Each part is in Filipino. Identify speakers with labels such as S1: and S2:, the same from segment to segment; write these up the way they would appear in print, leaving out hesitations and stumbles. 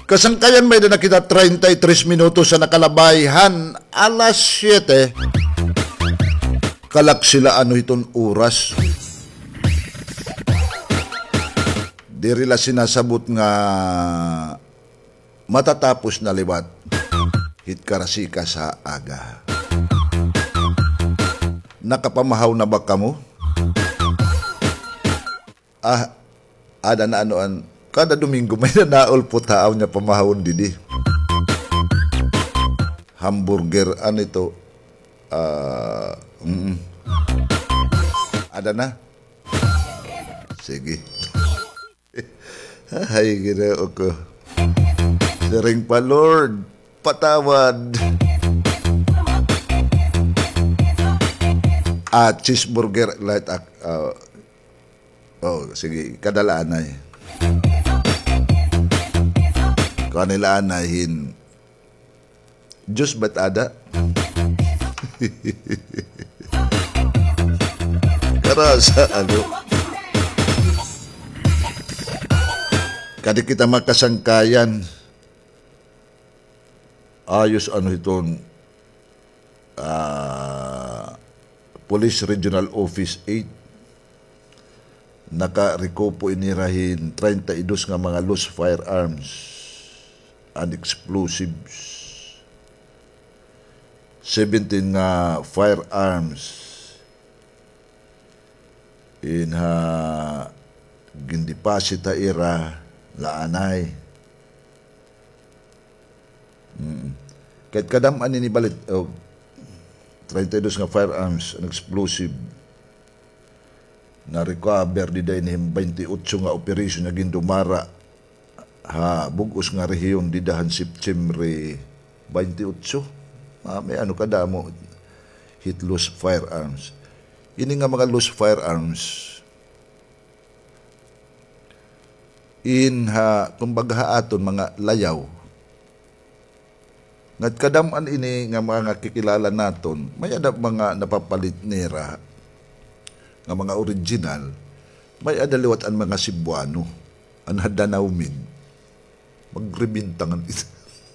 S1: Kasangkayan may na nakita 33 minutos sa nakalabayhan alas 7. Kalak sila ano itong oras. Diri la sinasabot nga matatapos na liwat. Hit karasika sa aga. Nakapamahaw na ba kamo? Ada na anoan. Kada Domingo may nanaol po tao niya pamahawon didi. Hamburger, ano ito? Ada na? Sige. Ay, ginoo ko. Sering pa, Lord. Patawad. Cheeseburger light. Sige. Kadalaan na eh. Kanila anahin. Diyos ba't ada? Karasa ano? Kadi kita makasangkayan. Ayos ano itong Police Regional Office 8. Naka-recopo inirahin 32 nga mga loose firearms and explosives. 17 nga firearms in gindipasita ira laanay. Kahit kadaman ni balit 32 nga firearms and explosive na recover di dahil 28 nga operation na gindumara bugos nga rehiyon di dahan September 28. May ano kadamo hit loose firearms. Ini nga mga loose firearms kumbaga aton mga layaw. Ngat kadaman ini nga mga kikilala naton, may ada mga napapalit nera nga mga original, may adaliwat ang mga Cebuano, ang hadanawmin. Magrebintangan ito.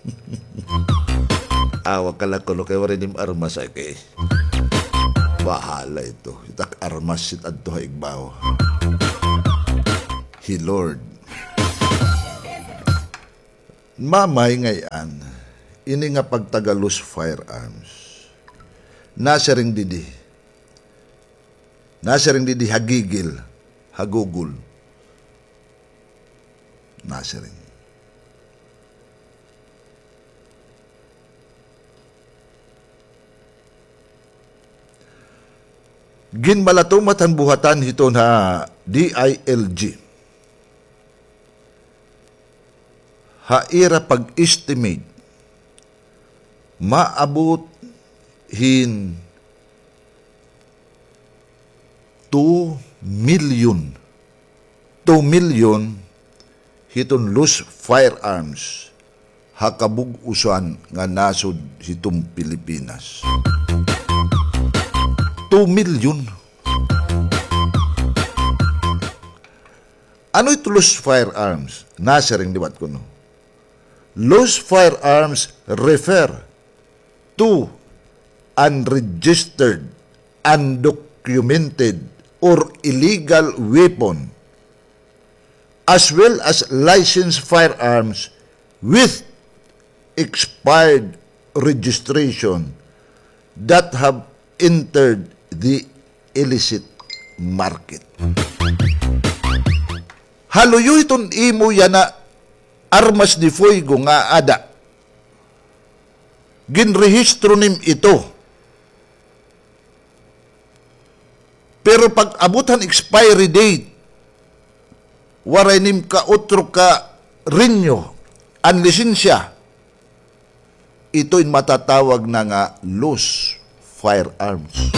S1: Awa kalakulo kay warinim armas ay kay. Bahala ito. Itak armas sit adto haigbaw. He Lord. Mamay ngayon, ini nga pagtagalus firearms. Nasaring didi hagigil, hagugul. Nasaring. Ginmalatumatan buhatan hito na DILG. Haira pag-estimate maabot hin 2 million hiton loose firearms hakabug-usan nga nasod hitong Pilipinas. 2 million. Ano ito loose firearms? Nasaring diwat ko no. Loose firearms refer to unregistered, undocumented, or illegal weapon, as well as licensed firearms with expired registration that have entered the illicit market. Haluyo iton imo yana armas de fuego nga ada. Ginrehistro nim ito. Pero pag abutan expiry date, waray nim ka otro ka rinyo ang lisensya, ito'y matatawag na nga loose firearms.